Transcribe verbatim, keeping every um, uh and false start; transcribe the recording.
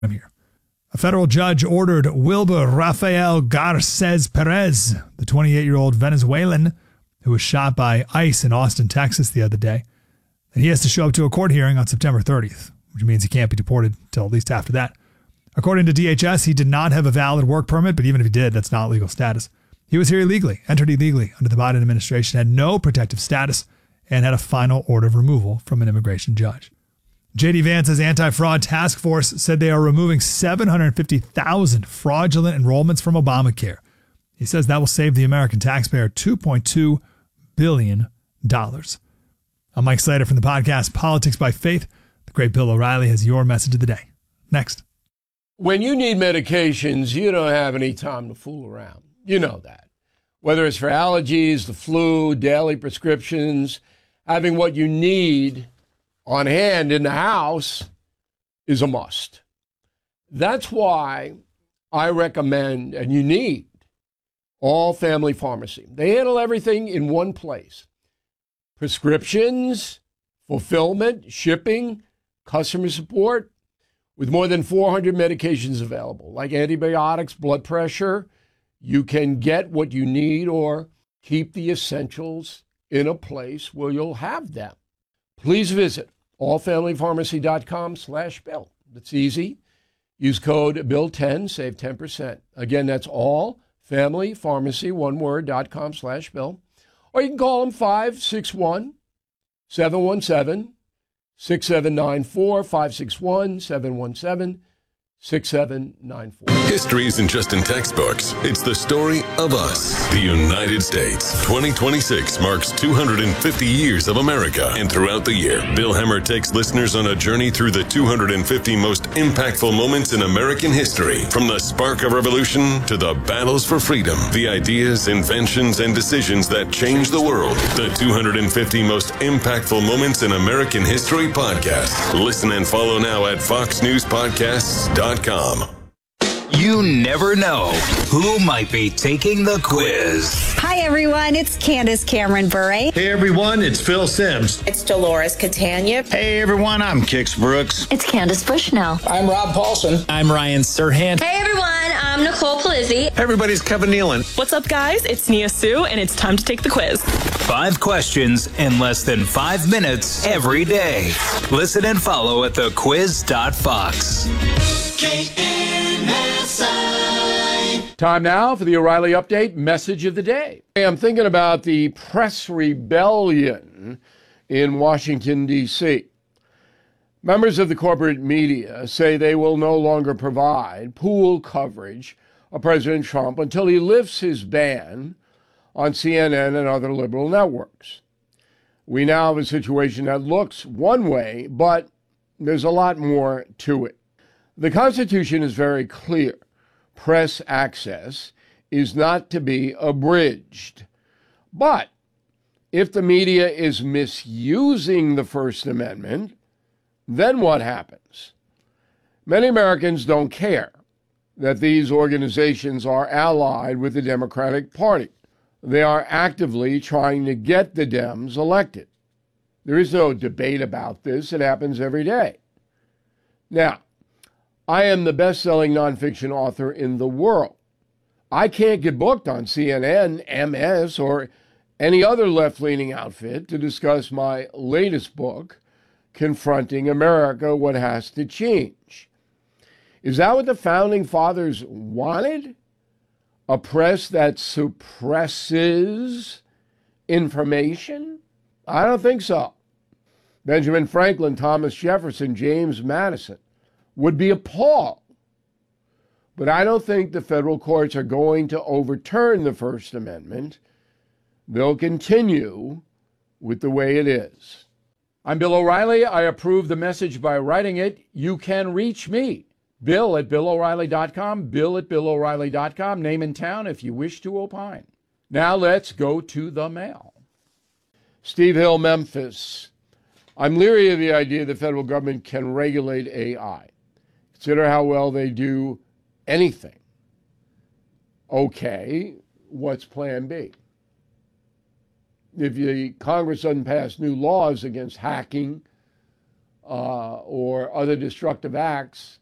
I'm here. A federal judge ordered Wilber Rafael Garces Perez, the twenty-eight-year-old Venezuelan who was shot by ICE in Austin, Texas the other day, that he has to show up to a court hearing on September thirtieth, which means he can't be deported until at least after that. According to D H S, he did not have a valid work permit, but even if he did, that's not legal status. He was here illegally, entered illegally under the Biden administration, had no protective status, and had a final order of removal from an immigration judge. J D Vance's anti-fraud task force said they are removing seven hundred fifty thousand fraudulent enrollments from Obamacare. He says that will save the American taxpayer two point two billion dollars. I'm Mike Slater from the podcast Politics by Faith. The great Bill O'Reilly has your message of the day. Next. When you need medications, you don't have any time to fool around. You know that. Whether it's for allergies, the flu, daily prescriptions, having what you need on hand in the house is a must. That's why I recommend, and you need, All Family Pharmacy. They handle everything in one place. Prescriptions, fulfillment, shipping, customer support, with more than four hundred medications available, like antibiotics, blood pressure. You can get what you need or keep the essentials in a place where you'll have them. Please visit allfamilypharmacy.com slash bill. It's easy. Use code bill ten, save ten percent. Again, that's allfamilypharmacy, one word, dot com slash bill. Or you can call them five six one, seven one seven, six seven nine four, five six one, seven one seven, six seven nine four. History isn't just in textbooks. It's the story of us, the United States. twenty twenty-six marks two hundred fifty years of America. And throughout the year, Bill Hemmer takes listeners on a journey through the two hundred fifty most impactful moments in American history. From the spark of revolution to the battles for freedom, the ideas, inventions, and decisions that changed the world. The two hundred fifty most impactful moments in American history podcast. Listen and follow now at fox news podcasts dot com. You never know who might be taking the quiz. Hi, everyone. It's Candace Cameron Bure. Hey, everyone. It's Phil Sims. It's Dolores Catania. Hey, everyone. I'm Kix Brooks. It's Candace Bushnell. I'm Rob Paulson. I'm Ryan Serhant. Hey, everyone. I'm Nicole Palizzi. Hey, everybody's Kevin Nealon. What's up, guys? It's Nia Sue, and it's time to take the quiz. Five questions in less than five minutes every day. Listen and follow at the quiz dot fox. K N S I. Time now for the O'Reilly Update message of the day. I'm thinking about the press rebellion in Washington, D C Members of the corporate media say they will no longer provide pool coverage of President Trump until he lifts his ban on C N N and other liberal networks. We now have a situation that looks one way, but there's a lot more to it. The Constitution is very clear. Press access is not to be abridged. But if the media is misusing the First Amendment, then what happens? Many Americans don't care that these organizations are allied with the Democratic Party. They are actively trying to get the Dems elected. There is no debate about this. It happens every day. Now, I am the best-selling nonfiction author in the world. I can't get booked on C N N, M S, or any other left-leaning outfit to discuss my latest book, Confronting America, What Has to Change. Is that what the Founding Fathers wanted? A press that suppresses information? I don't think so. Benjamin Franklin, Thomas Jefferson, James Madison would be appalled. But I don't think the federal courts are going to overturn the First Amendment. They'll continue with the way it is. I'm Bill O'Reilly. I approve the message by writing it. You can reach me, Bill at Bill O'Reilly dot com, Bill at Bill O'Reilly dot com, name and town if you wish to opine. Now let's go to the mail. Steve Hill, Memphis. I'm leery of the idea the federal government can regulate A I. Consider how well they do anything. Okay, what's plan B? If the Congress doesn't pass new laws against hacking uh, or other destructive acts,